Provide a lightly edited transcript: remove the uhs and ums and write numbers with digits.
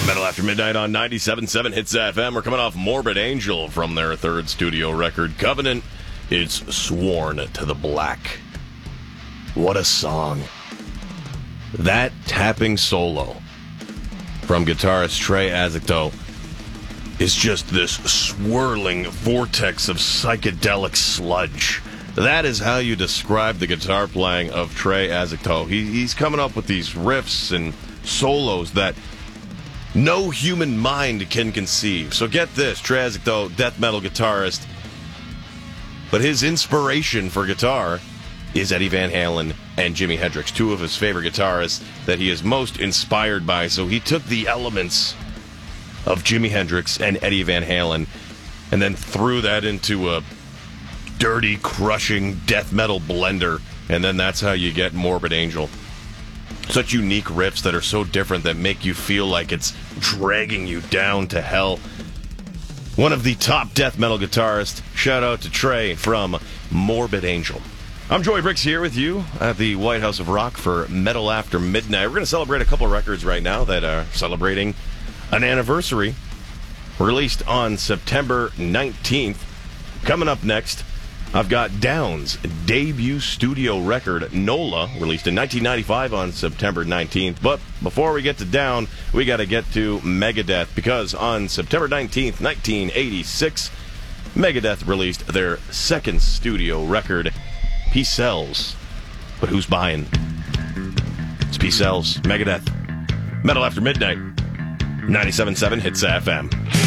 Metal After Midnight on 97.7 Hits FM. We're coming off Morbid Angel from their third studio record, Covenant. It's Sworn to the Black. What a song. That tapping solo from guitarist Trey Azekto is just this swirling vortex of psychedelic sludge. That is how you describe the guitar playing of Trey Azekto. He's coming up with these riffs and solos that no human mind can conceive. So get this, Trey Azekto, death metal guitarist, but his inspiration for guitar is Eddie Van Halen and Jimi Hendrix, two of his favorite guitarists that he is most inspired by. So he took the elements of Jimi Hendrix and Eddie Van Halen and then threw that into a dirty, crushing death metal blender, and then that's how you get Morbid Angel. Such unique riffs that are so different that make you feel like it's dragging you down to hell. One of the top death metal guitarists. Shout out to Trey from Morbid Angel. I'm Joey Bricks here with you at the White House of Rock for Metal After Midnight. We're going to celebrate a couple of records right now that are celebrating an anniversary. Released on September 19th. Coming up next, I've got Down's debut studio record, NOLA, released in 1995 on September 19th. But before we get to Down, we got to get to Megadeth, because on September 19th, 1986, Megadeth released their second studio record, Peace Sells. But who's buying? It's Peace Sells, Megadeth. Metal After Midnight, 97.7 Hits FM.